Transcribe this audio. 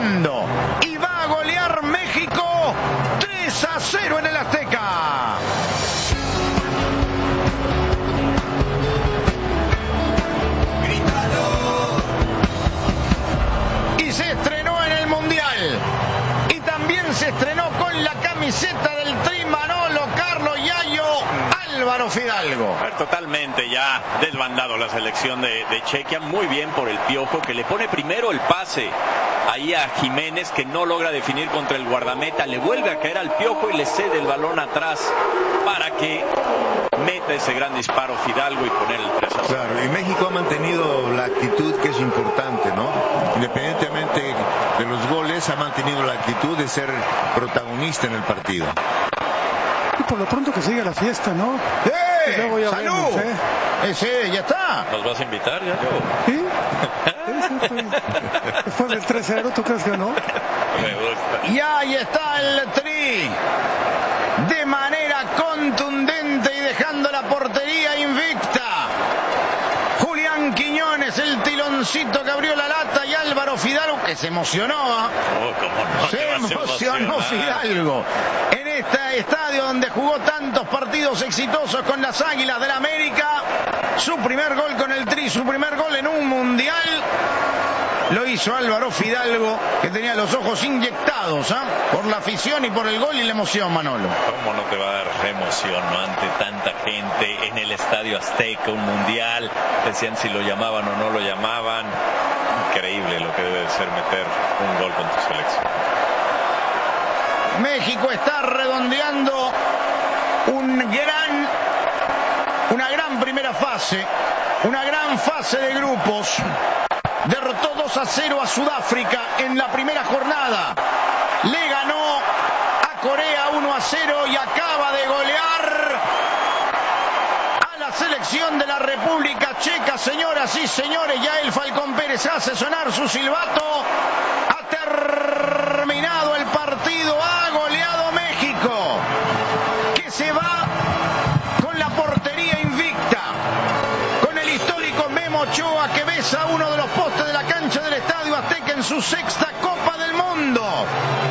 mundo. Y va a golear México 3-0 en el Azteca. Y se estrenó en el Mundial. Y también se estrenó con la camiseta del Tri Manolo, Carlos Yayo, Álvaro Fidalgo. Totalmente ya desbandado la selección de Chequia. Muy bien por el Piojo, que le pone primero el pase ahí a Jiménez, que no logra definir contra el guardameta. Le vuelve a caer al Piojo y le cede el balón atrás para que meta ese gran disparo Fidalgo y poner el 3-0. Claro, y México ha mantenido la actitud, que es importante, ¿no? Independientemente de los goles, ha mantenido la actitud de ser protagonista en el partido. Y por lo pronto que siga la fiesta, ¿no? Y luego ya ¡Salud! vemos, Ese, ya está. ¿Nos vas a invitar ya? ¿Sí? Después del 3-0, ¿tú crees que no? Me gusta. Y ahí está el Tri, de manera contundente y dejando la portería invicta. Julián Quiñones, el tiloncito que abrió la lata, y Álvaro Fidalgo, que se emocionó. ¿Cómo no? Se emocionó Fidalgo en este estadio donde jugó tantos partidos exitosos con las Águilas del América. Su primer gol con el Tri, su primer gol en un mundial, lo hizo Álvaro Fidalgo, que tenía los ojos inyectados por la afición y por el gol y la emoción, Manolo. ¿Cómo no te va a dar emoción, no? Ante tanta gente en el Estadio Azteca, un mundial, decían si lo llamaban o no lo llamaban. Increíble lo que debe de ser meter un gol con tu selección. México está redondeando una gran primera fase, una gran fase de grupos. Derrotó 2-0 a Sudáfrica en la primera jornada. Le ganó a Corea 1-0 y acaba de golear a la selección de la República Checa. Señoras y señores, ya el Falcón Pérez hace sonar su silbato. Ha terminado el partido, ha goleado México, que se va con la portería invicta, con el histórico Memo Ochoa, que besa uno de los postes de la cancha del Estadio Azteca en su sexta Copa del Mundo.